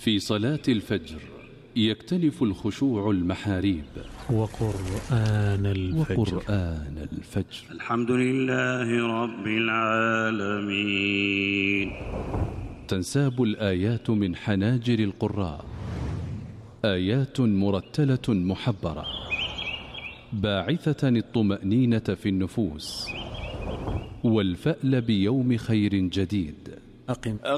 في صلاة الفجر يكتنف الخشوع المحاريب. وقرآن الفجر. الحمد لله رب العالمين. تنساب الآيات من حناجر القراء، آيات مرتلة محبرة باعثة الطمأنينة في النفوس والفأل بيوم خير جديد. أقم